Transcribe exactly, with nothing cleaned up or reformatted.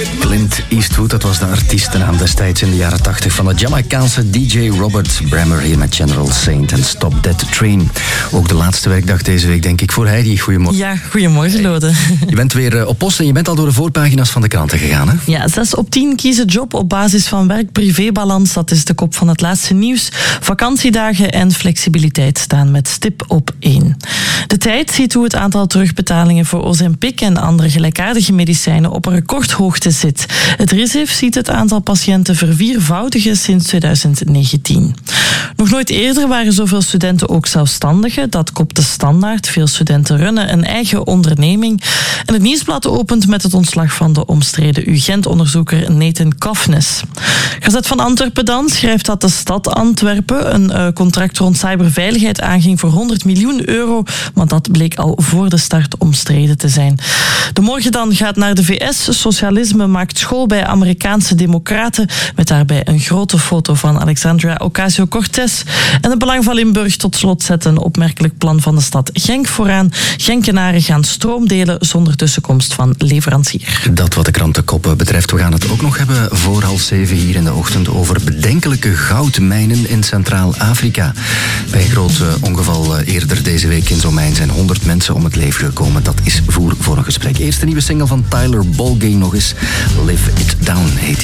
Clint Eastwood, dat was de artiestennaam destijds in de jaren tachtig van de Jamaicaanse D J Robert Brammer hier met General Saint en Stop That Train. Ook de laatste werkdag deze week, denk ik, voor Heidi. Goedemorgen. Ja, goedemorgen, Lode. Je bent weer op post en je bent al door de voorpagina's van de kranten gegaan, hè? Ja, zes op tien kiezen job op basis van werk-privébalans. Dat is de kop van het laatste nieuws. Vakantiedagen en flexibiliteit staan met stip op één. De Tijd ziet hoe het aantal terugbetalingen voor Ozempic en andere gelijkaardige medicijnen op een recordhoogte zit. Het R I S I F ziet het aantal patiënten verviervoudigen sinds twintig negentien. Nog nooit eerder waren zoveel studenten ook zelfstandigen. Dat kopt de Standaard. Veel studenten runnen een eigen onderneming. En het Nieuwsblad opent met het ontslag van de omstreden U Gent-onderzoeker Nathan Kofnes. Gazet van Antwerpen dan schrijft dat de stad Antwerpen een uh, contract rond cyberveiligheid aanging voor honderd miljoen euro, maar dat bleek al voor de start omstreden te zijn. De Morgen dan gaat naar de V S. Socialisme maakt school bij Amerikaanse democraten, met daarbij een grote foto van Alexandria Ocasio-Cortez. En het Belang van Limburg tot slot zet een opmerkelijk plan van de stad Genk vooraan. Genkenaren gaan stroom delen zonder tussenkomst van leverancier. Dat wat de krantenkoppen betreft. We gaan het ook nog hebben voor half zeven hier in de ochtend over bedenkelijke goudmijnen in Centraal-Afrika. Bij een groot ongeval eerder deze week in zo'n mijn zijn honderd mensen om het leven gekomen. Dat is voer voor een gesprek. Eerst de nieuwe single van Tyler Ballgame nog eens. Live It Down heet